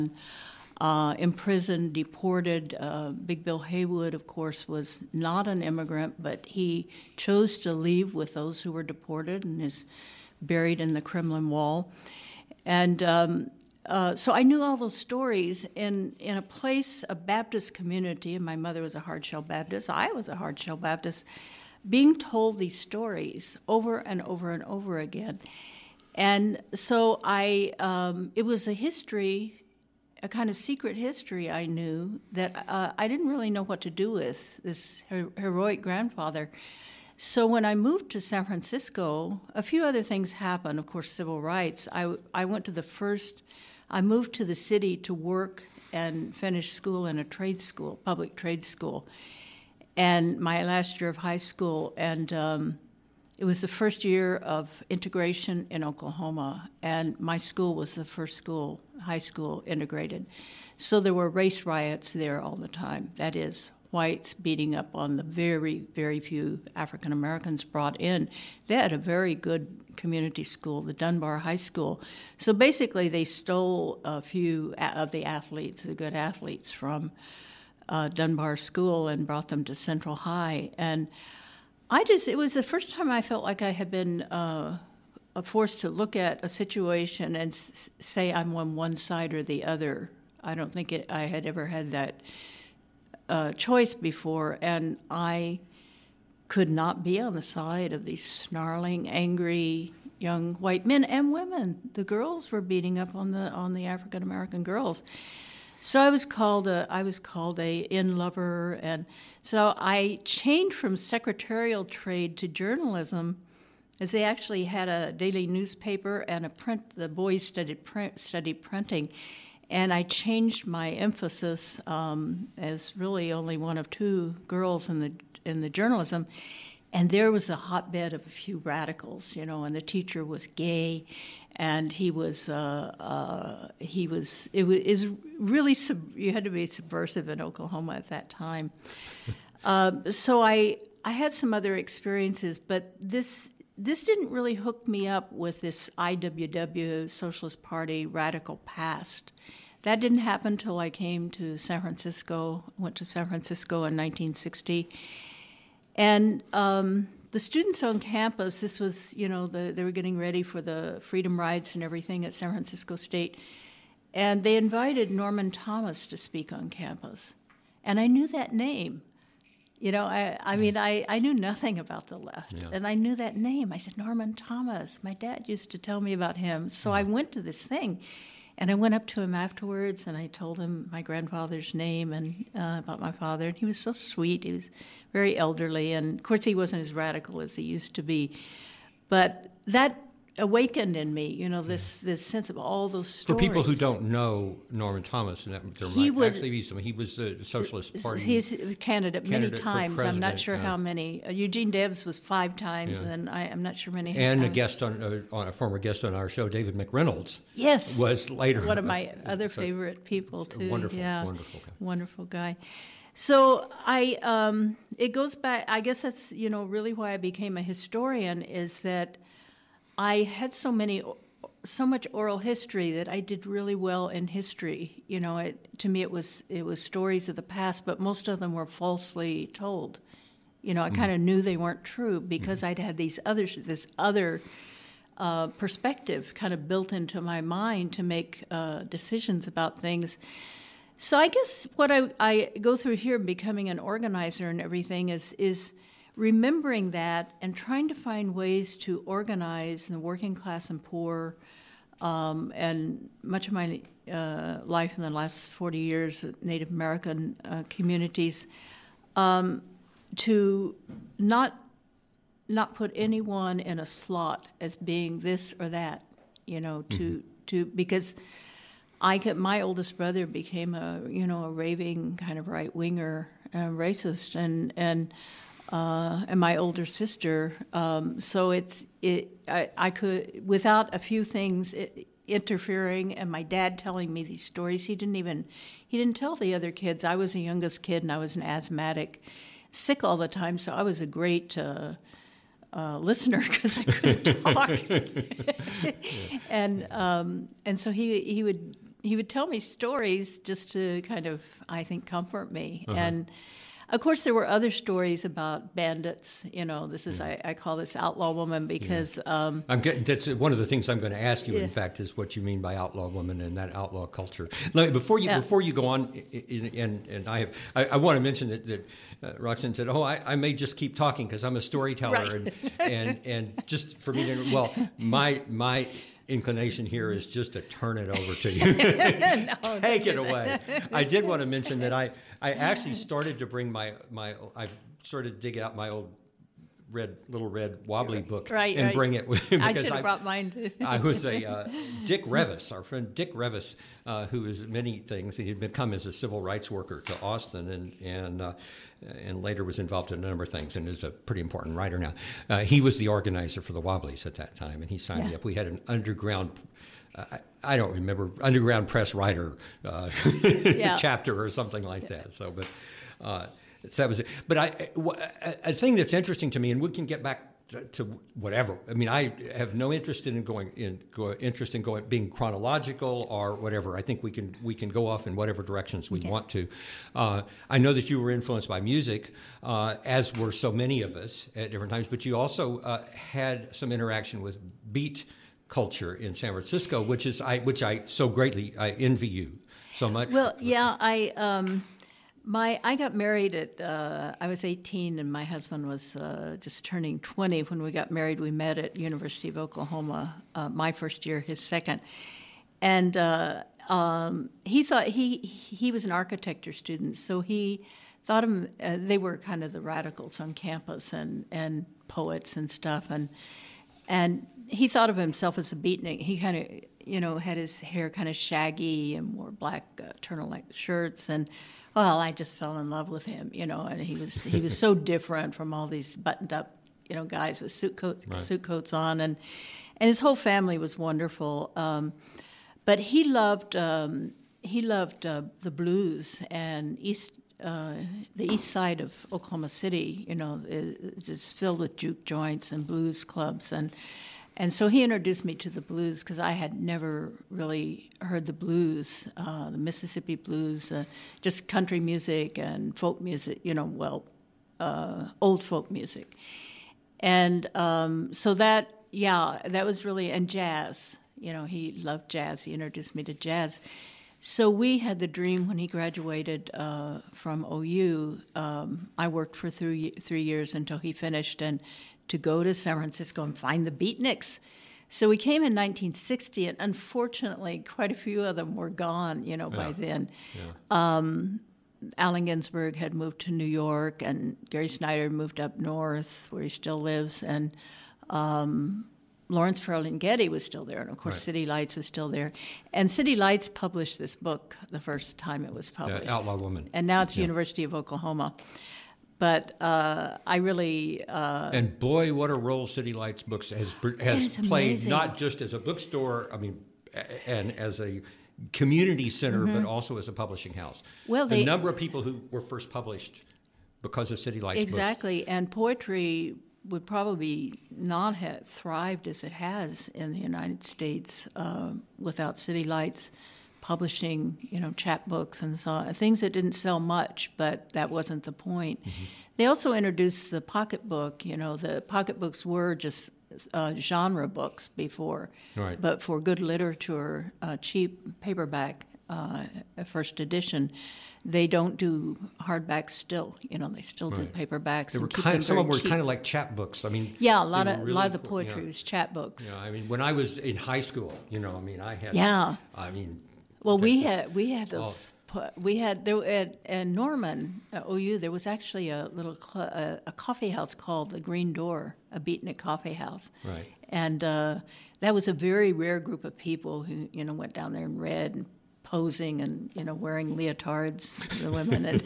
imprisoned, deported. Big Bill Haywood, of course, was not an immigrant, but he chose to leave with those who were deported and is buried in the Kremlin Wall. And so I knew all those stories in a place, a Baptist community, and my mother was a Hardshell Baptist, I was a Hardshell Baptist, being told these stories over and over and over again. And so it was a history, a kind of secret history I knew that I didn't really know what to do with, this heroic grandfather. So when I moved to San Francisco, a few other things happened. Of course, civil rights. I moved to the city to work and finish school in a trade school, public trade school, and my last year of high school. And it was the first year of integration in Oklahoma, and my school was the first high school integrated. So there were race riots there all the time. That is, whites beating up on the very, very few African Americans brought in. They had a very good community school, the Dunbar High School. So basically they stole a few of the athletes, the good athletes, from Dunbar School and brought them to Central High. And it was the first time I felt like I had been forced to look at a situation and say I'm on one side or the other. I don't think I had ever had that choice before, and I could not be on the side of these snarling, angry young white men and women. The girls were beating up on the African American girls. So I was called a in lover, and so I changed from secretarial trade to journalism, as they actually had a daily newspaper and the boys studied printing, and I changed my emphasis as really only one of two girls in the journalism. And there was a hotbed of a few radicals, and the teacher was gay, and it was really, you had to be subversive in Oklahoma at that time. So I had some other experiences, but this didn't really hook me up with this IWW, Socialist Party, radical past. That didn't happen till I came to San Francisco, went to San Francisco in 1960. And the students on campus, this was, they were getting ready for the freedom rides and everything at San Francisco State, and they invited Norman Thomas to speak on campus. And I knew that name. I knew nothing about the left, and I knew that name. I said, Norman Thomas. My dad used to tell me about him. So I went to this thing. And I went up to him afterwards, and I told him my grandfather's name and about my father. And he was so sweet. He was very elderly. And, of course, he wasn't as radical as he used to be. But that awakened in me, this sense of all those stories. For people who don't know Norman Thomas, and there might actually be some, he was the Socialist Party. He's a candidate many times. I'm not sure how many. Eugene Debs was 5 times, and I'm not sure many. And a former guest on our show, David McReynolds. Yes, was later one of my other favorite people too. Wonderful guy. So it goes back. I guess that's really why I became a historian, is that I had so much oral history that I did really well in history. To me it was stories of the past, but most of them were falsely told. I kind of knew they weren't true because I'd had this other perspective kind of built into my mind to make decisions about things. So I guess what I go through here, becoming an organizer and everything, is remembering that and trying to find ways to organize the working class and poor, and much of my life in the last 40 years, Native American communities, to not put anyone in a slot as being this or that, because my oldest brother became a raving kind of right-winger, racist, and my older sister. So I could, without a few things interfering, and my dad telling me these stories. He didn't tell the other kids. I was the youngest kid, and I was an asthmatic, sick all the time. So I was a great listener because I couldn't talk. And so he would would tell me stories just to kind of, I think, comfort me. And of course, there were other stories about bandits. This is I call this outlaw woman because that's one of the things I'm going to ask you. In fact, is what you mean by outlaw woman and that outlaw culture. Before you go on, and I want to mention that Roxanne said, "Oh, I may just keep talking because I'm a storyteller," right. and just for me to my inclination here is just to turn it over to you. Take it away. I did want to mention that I actually started to bring I started to dig out my old little red wobbly book and bring it with me. I should have brought mine too. I was Dick Revis, our friend Dick Revis, who is many things. He had become as a civil rights worker to Austin and later was involved in a number of things and is a pretty important writer now. He was the organizer for the Wobblies at that time, and he signed me up. We had an underground, I don't remember, underground press writer chapter or something like that. So, that was it. But a thing that's interesting to me, and we can get back to whatever. I mean, I have no interest in being chronological or whatever. I think we can go off in whatever directions we want to. I know that you were influenced by music, as were so many of us at different times. But you also had some interaction with beat culture in San Francisco, which I so greatly envy you so much. Well, yeah, I got married at, I was 18 and my husband was just turning 20 when we got married. We met at University of Oklahoma, my first year, his second. And he thought, he was an architecture student, so he thought they were kind of the radicals on campus and poets and stuff. And he thought of himself as a beatnik. He kind of, had his hair kind of shaggy and wore black turtleneck shirts. And well, I just fell in love with him, and he was so different from all these buttoned up, guys with suit coats on, and his whole family was wonderful. But he loved the blues and the east side of Oklahoma City, is just filled with juke joints and blues clubs, and so he introduced me to the blues because I had never really heard the blues, the Mississippi blues, just country music and folk music, old folk music. And so that was really, and jazz, he loved jazz. He introduced me to jazz. So we had the dream when he graduated from OU. I worked for 3 years until he finished, and to go to San Francisco and find the beatniks. So we came in 1960, and unfortunately, quite a few of them were gone, by then. Yeah. Allen Ginsberg had moved to New York, and Gary Snyder moved up north, where he still lives, and Lawrence Ferlinghetti was still there, and of course City Lights was still there. And City Lights published this book the first time it was published. Outlaw Woman. And now it's University of Oklahoma. But I really... and boy, what a role City Lights Books has played, amazing. Not just as a bookstore, and as a community center, but also as a publishing house. Well, the number of people who were first published because of City Lights Books. Exactly, and poetry would probably not have thrived as it has in the United States without City Lights publishing, chapbooks and so on, things that didn't sell much, but that wasn't the point. Mm-hmm. They also introduced the pocketbook. The pocketbooks were just genre books before, right. But for good literature, cheap paperback, first edition, they don't do hardbacks still. They still do paperbacks. Some of them were kind of like chapbooks. Yeah, a lot of the poetry was chapbooks. Yeah, when I was in high school, I had. Yeah. Well, we had those. We had there at Norman OU. There was actually a little a coffee house called the Green Door, a beatnik coffee house. Right. And that was a very rare group of people who went down there and read and posing and wearing leotards, the women. And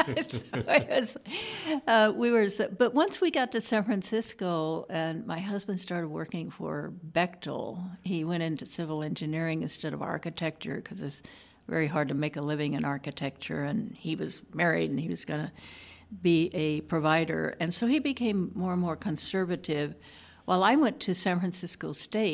but once we got to San Francisco, and my husband started working for Bechtel, he went into civil engineering instead of architecture because it's very hard to make a living in architecture. And he was married, and he was going to be a provider, and so he became more and more conservative. While I went to San Francisco State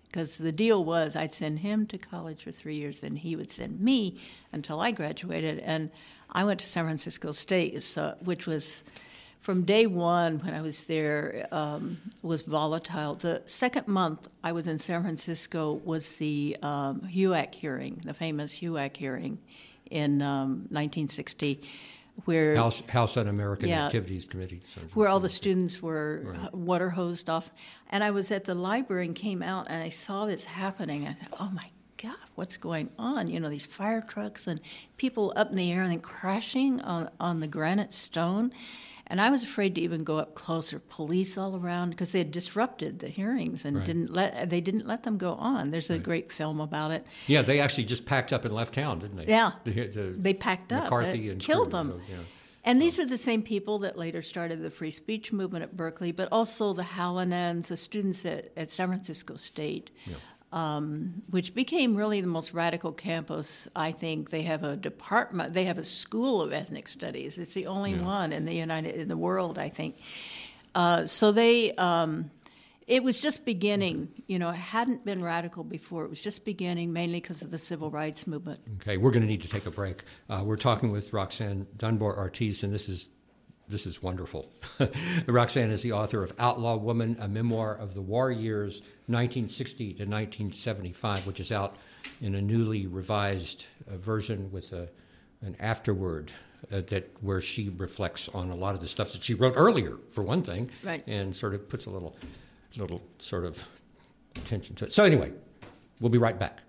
because the deal was I'd send him to college for 3 years, then he would send me until I graduated. And I went to San Francisco State, which was, from day one when I was there, was volatile. The second month I was in San Francisco was the HUAC hearing, the famous HUAC hearing in 1960, where House Un-American Activities Committee. Where all the students were water hosed off. And I was at the library and came out and I saw this happening. I thought, oh my God, what's going on? You know, these fire trucks and people up in the air and then crashing on the granite stone. And I was afraid to even go up closer. Police all around, because they had disrupted the hearings and didn't let them go on. There's a great film about it. Yeah, they actually just packed up and left town, didn't they? Yeah, they packed up. McCarthy and killed Cruz, them. So, yeah. And these were the same people that later started the free speech movement at Berkeley, but also the Hallinans, the students at San Francisco State. Yeah. Which became really the most radical campus. I think they have a department, they have a school of ethnic studies. It's the only one in the world, I think. So it was just beginning. You know, it hadn't been radical before. It was just beginning, mainly because of the civil rights movement. Okay, we're going to need to take a break. We're talking with Roxanne Dunbar Ortiz, and this is wonderful. Roxanne is the author of Outlaw Woman, a memoir of the war years, 1960 to 1975, which is out in a newly revised version with an afterword where she reflects on a lot of the stuff that she wrote earlier, for one thing, and sort of puts a little sort of attention to it. So anyway, we'll be right back.